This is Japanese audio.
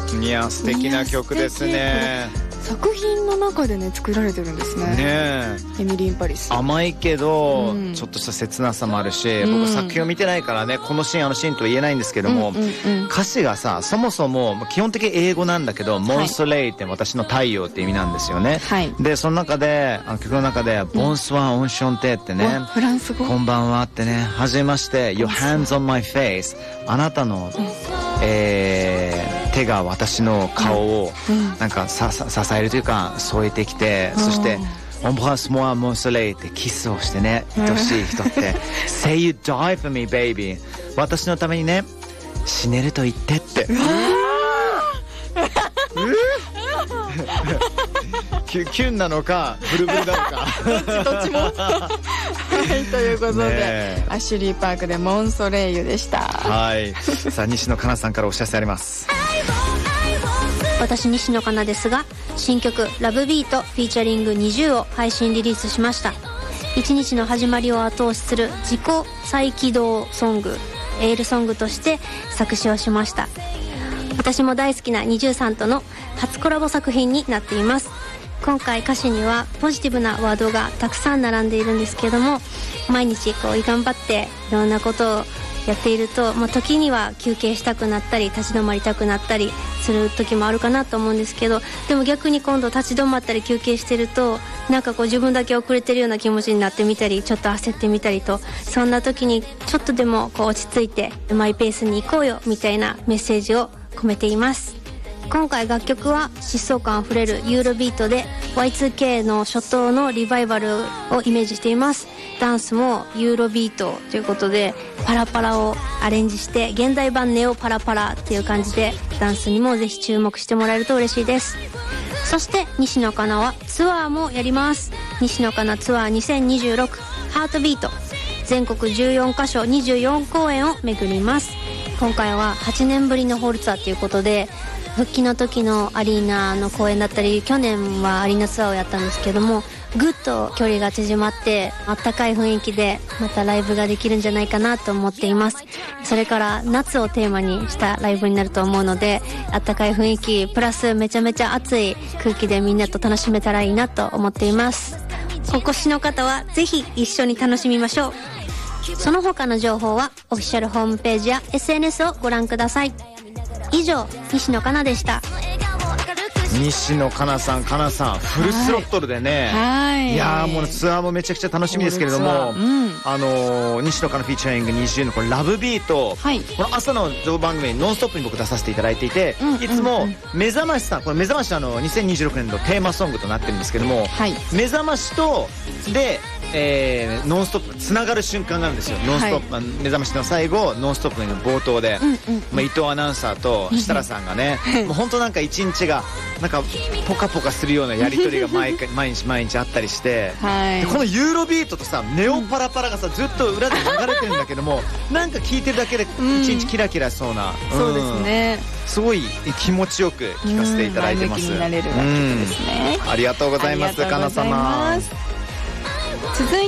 いや素敵な曲ですね。 作品の中でね作られてるんですね。エミリー・イン・パリス。 甘いけど、ちょっとした切なさもあるし、僕作品を見てないからねこのシーンあのシーンとは言えないんですけども、歌詞がさそもそも基本的に英語なんだけど、モンソレイって私の太陽って意味なんですよね。でその中で曲の中でボンスワンオンションテってね、 フランス語こんばんはってね、はじめまして Your hands on my face、 あなたの手が私の顔をなんか支えるというか添えてきて、そしてEmbrasse-moi mon soleil ってキスをしてね、愛しい人ってSay you die for me baby、 私のためにね死ねると言ってってキュンなのかブルブルなのかどっちもはいということで、アシュリー・パークでモンソレイユでした。 はい。さあ西野カナさんからお知らせあります。 私西野カナですが、新曲ラブビートフィーチャリング20を配信リリースしました。一日の始まりを後押しする自己再起動ソング、エールソングとして作詞をしました。私も大好きな20さんとの初コラボ作品になっています。今回歌詞にはポジティブなワードがたくさん並んでいるんですけども、毎日頑張っていろんなことをやっていると、時には休憩したくなったり立ち止まりたくなったりする時もあるかなと思うんですけど、でも逆に今度立ち止まったり休憩してるとなんか自分だけ遅れてるような気持ちになってみたり、ちょっと焦ってみたりと、そんな時にちょっとでも落ち着いてマイペースに行こうよみたいなメッセージを込めています。今回楽曲は疾走感あふれるユーロビートで Y2K の初頭のリバイバルをイメージしています。ダンスもユーロビートということでパラパラをアレンジして現代版ネオパラパラっていう感じで、ダンスにもぜひ注目してもらえると嬉しいです。そして西野カナはツアーもやります。西野カナツアー2026ハートビート、全国14カ所24公演を巡ります。今回は8年ぶりのホールツアーということで、復帰の時のアリーナの公演だったり、去年はアリーナツアーをやったんですけども、ぐっと距離が縮まってあったかい雰囲気でまたライブができるんじゃないかなと思っています。それから夏をテーマにしたライブになると思うので、あったかい雰囲気プラスめちゃめちゃ暑い空気でみんなと楽しめたらいいなと思っています。お越しの方はぜひ一緒に楽しみましょう。その他の情報はオフィシャルホームページや SNS をご覧ください。以上、西野カナでした。 西野カナさん、フルスロットルでね、いやもうツアーもめちゃくちゃ楽しみですけれども、西野カナフィーチャリング20のこれラブビート、この朝の情報番組ノンストップに僕出させていただいていて、いつも目覚ましさん、これ目覚まし2026年のテーマソングとなってるんですけども、目覚ましとでノンストップつながる瞬間があるんですよ。ノンストップ、目覚ましの最後ノンストップの冒頭で、伊藤アナウンサーと設楽さんがね、もう本当なんか一日がなんかポカポカするようなやり取りが毎日あったりして、でこのユーロビートとさネオパラパラがさずっと裏で流れてるんだけども、なんか聴いてるだけで一日キラキラしそうな、 そうですね、 すごい気持ちよく聴かせていただいてます。 前向きになれる楽曲ですね。 ありがとうございます、カナ様。 続い